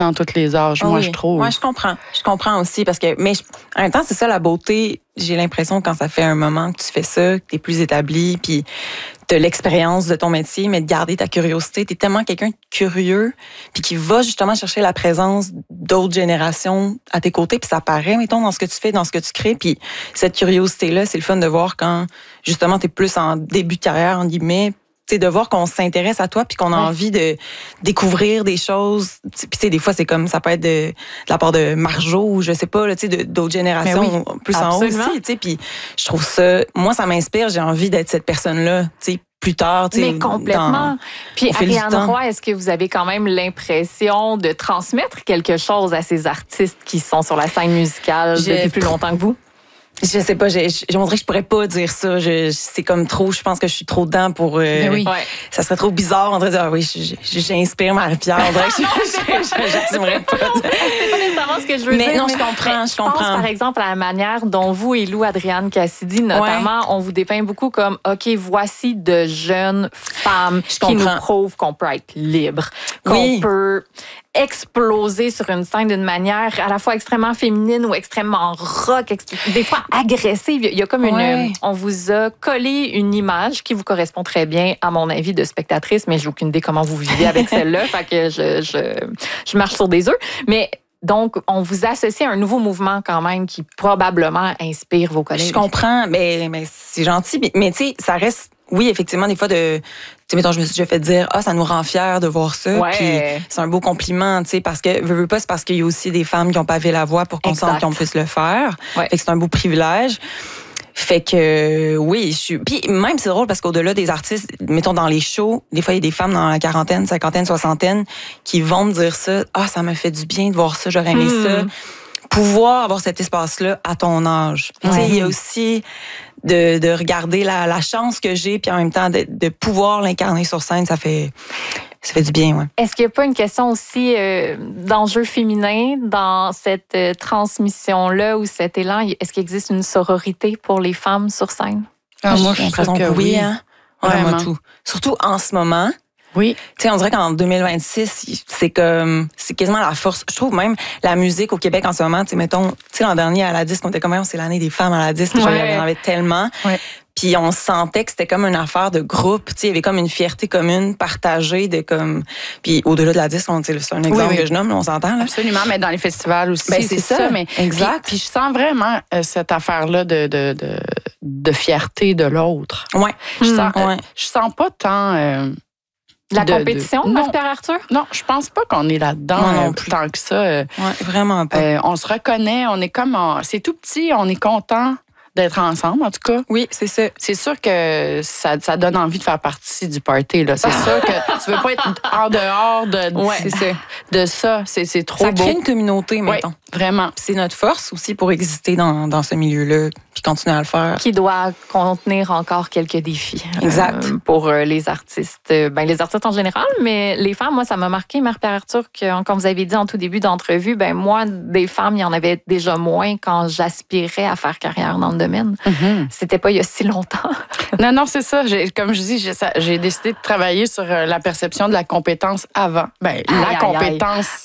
dans tous les âges, moi, je trouve. Moi, je comprends. Je comprends aussi parce que, en même temps, c'est ça la beauté. J'ai l'impression quand ça fait un moment que tu fais ça, que t'es plus établi, puis t'as l'expérience de ton métier, mais de garder ta curiosité. T'es tellement quelqu'un de curieux, puis qui va justement chercher la présence d'autres générations à tes côtés, puis ça paraît, mettons, dans ce que tu fais, dans ce que tu crées. Puis cette curiosité-là, c'est le fun de voir quand, justement, t'es plus en début de carrière, en guillemets, de voir qu'on s'intéresse à toi puis qu'on a envie de découvrir des choses. Puis des fois, c'est comme ça peut être de la part de Marjo ou je sais pas, là, d'autres générations plus absolument. en haut aussi. Puis je trouve ça, moi, ça m'inspire. J'ai envie d'être cette personne-là, plus tard. Mais complètement. Puis Ariane Roy, est-ce que vous avez quand même l'impression de transmettre quelque chose à ces artistes qui sont sur la scène musicale depuis plus longtemps que vous? Je sais pas, on dirait que je pourrais pas dire ça. C'est comme trop, je pense que je suis trop dedans pour... Ça serait trop bizarre, on dirait dire, j'inspire Marie-Pierre. On dirait que j'assumerais pas. C'est pas nécessairement ce que je veux dire. Non, je comprends. Je pense, par exemple, à la manière dont vous et Lou Adrienne Cassidy, notamment, on vous dépeint beaucoup comme, OK, voici de jeunes femmes qui nous prouvent qu'on peut être libre, qu'on peut exploser sur une scène d'une manière à la fois extrêmement féminine ou extrêmement rock, des fois agressive. Il y a comme on vous a collé une image qui vous correspond très bien, à mon avis, de spectatrice, mais j'ai aucune idée comment vous vivez avec celle-là, fait que je marche sur des œufs. Mais donc, on vous associe à un nouveau mouvement quand même qui probablement inspire vos collègues. Je comprends, mais c'est gentil, mais tu sais, ça reste... Oui, effectivement, des fois, mettons, je me suis déjà fait dire, ça nous rend fiers de voir ça. Puis c'est un beau compliment, tu sais, parce que, veux pas, c'est parce qu'il y a aussi des femmes qui ont pavé la voie pour qu'on sente qu'on puisse le faire. Fait que c'est un beau privilège. Fait que, Puis même, c'est drôle parce qu'au-delà des artistes, mettons, dans les shows, des fois, il y a des femmes dans la quarantaine, cinquantaine, soixantaine qui vont me dire ça. Ça me fait du bien de voir ça, j'aurais aimé ça. Pouvoir avoir cet espace-là à ton âge. Tu sais, il y a aussi de regarder la chance que j'ai, puis en même temps de pouvoir l'incarner sur scène, ça fait du bien, Est-ce qu'il n'y a pas une question aussi d'enjeu féminin dans cette transmission-là ou cet élan? Est-ce qu'il existe une sororité pour les femmes sur scène? Moi, j'ai l'impression que oui. Vraiment tout. Surtout en ce moment. Oui. Tu sais, on dirait qu'en 2026, c'est quasiment la force. Je trouve même la musique au Québec en ce moment, tu sais, mettons, tu sais, l'an dernier à la disque, on était comme, c'est l'année des femmes à la disque, j'en avais tellement. Puis on sentait que c'était comme une affaire de groupe, tu sais, il y avait comme une fierté commune, partagée de comme... Puis au-delà de la disque, c'est un exemple que je nomme, on s'entend, là. Absolument, mais dans les festivals aussi, c'est ça. Mais exact. Puis je sens vraiment cette affaire-là de fierté de l'autre. Je sens pas tant... La compétition, Marie-Pierre Arthur? Non, je pense pas qu'on est là-dedans tant que ça. Vraiment pas. On se reconnaît, on est comme... c'est tout petit, on est content d'être ensemble, en tout cas. Oui, c'est ça. C'est sûr que ça donne envie de faire partie du party, là. C'est sûr que tu veux pas être en dehors de ça. C'est trop beau. Ça crée une communauté, mettons. Oui, vraiment. C'est notre force aussi pour exister dans ce milieu-là, puis continuer à le faire. Qui doit contenir encore quelques défis. Exact. Pour les artistes. Les artistes en général, mais les femmes, moi, ça m'a marqué, Marie-Pierre Arthur, que, comme vous avez dit en tout début d'entrevue, moi, des femmes, il y en avait déjà moins quand j'aspirais à faire carrière dans le domaine. C'était pas il y a si longtemps. Non, c'est ça. Comme je dis, j'ai décidé de travailler sur la perception de la compétence avant. Compétence...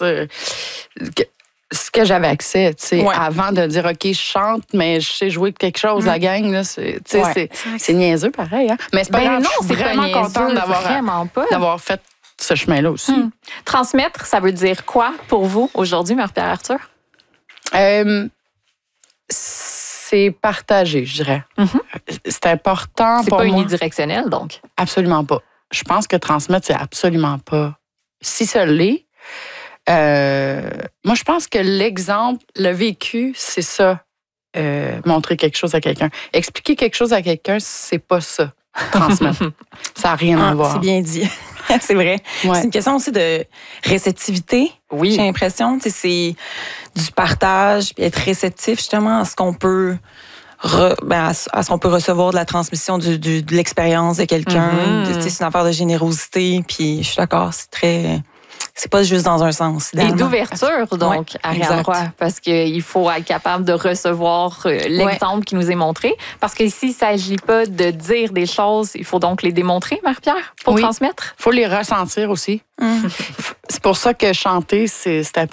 ce que j'avais accès, tu sais, avant de dire, OK, je chante, mais je sais jouer quelque chose, la gang, là, c'est niaiseux, pareil, hein? Mais c'est pas grave, je suis vraiment contente d'avoir fait ce chemin-là aussi. Transmettre, ça veut dire quoi pour vous aujourd'hui, Marie-Pierre Arthur? C'est partagé, je dirais. C'est important pour moi. C'est pas unidirectionnel, donc? Absolument pas. Je pense que transmettre, c'est absolument pas. Si ça l'est, moi, je pense que l'exemple, le vécu, c'est ça. Montrer quelque chose à quelqu'un. Expliquer quelque chose à quelqu'un, c'est pas ça. Transmettre. Ça n'a rien à voir. C'est bien dit. C'est vrai. C'est une question aussi de réceptivité. Oui. J'ai l'impression. C'est du partage, puis être réceptif justement à ce qu'on peut... à ce qu'on peut recevoir de la transmission de l'expérience de quelqu'un. C'est une affaire de générosité. Puis je suis d'accord, c'est pas juste dans un sens. Et d'ouverture, donc, Ariane Roy, parce qu'il faut être capable de recevoir l'exemple qui nous est montré. Parce qu'ici, il ne s'agit pas de dire des choses, il faut donc les démontrer, Marie-Pierre, pour transmettre. Il faut les ressentir aussi. C'est pour ça que chanter, c'est important.